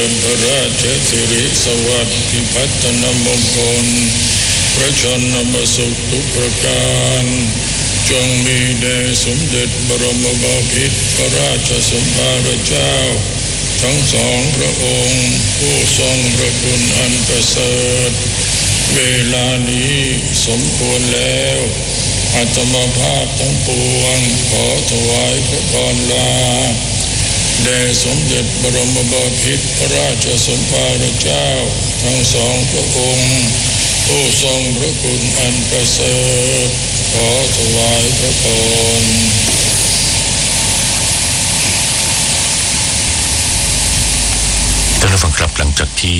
ญพระราชสิริสวัสดิ์พิพัฒนมงคลพระชนมสุขทุกประการจงมีแด่สมเด็จบรมบพิตรพระราชสมภารเจ้าทั้งสองพระองค์ผู้ทรงพระคุณอันประเสริฐเวลานี้สมควรแล้วอาตมาภาพทั้งปวงขอถวายพระพรลาแด่สมเด็จบรมบพิตรพระราชสมภารเจ้าทั้งสองพระองค์ผู้ทรงพระคุณอันประเสริฐขอถวายพระพรท่านผู้ฟังครับหลังจากที่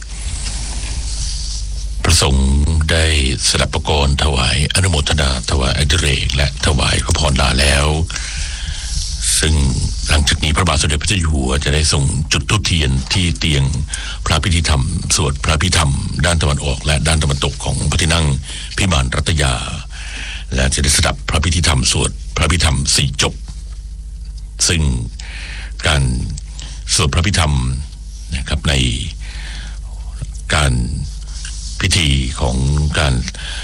พระสงฆ์ได้สดับประกรณ์ถวายอนุโมทนาถวายอดิเรกและถวายพระพรลาแล้วซึ่งหลังจากนี้พระบาทสมเด็จพระเจ้าอยู่หัวจะได้ส่งจุดธูปเทียนที่เตียงพระพิธีธรรมสวดพระพิธรรมด้านตะวันออกและด้านตะวันตกของพระที่นั่งพิมานรัตยาและจะได้สดับพระพิธีธรรมสวดพระพิธรรม4จบซึ่งการสวดพระพิธรรมนะครับในการพิธีของการ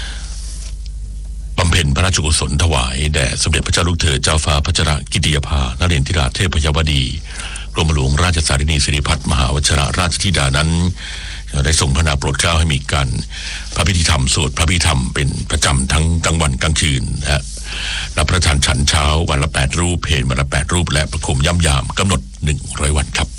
บำเพ็ญพระราชกุศลถวายแด่สมเด็จพระเจ้าลูกเธอเจ้าฟ้าพัชรกิติยภานเรนทิราเทพยวดีกรมหลวงราชสารินีสิริพัฒน์มหาวชิรราชธิดานั้นได้ทรงพระนาโปรดเกล้าให้มีการพระพิธีธรรมสวดพระพิธีธรรมเป็นประจำทั้งกลางวันกลางคืนและรับประทานฉันเช้าวันละ8รูปเพลวันละ8รูปและประคมย่ำยามกำหนด100 วันครับ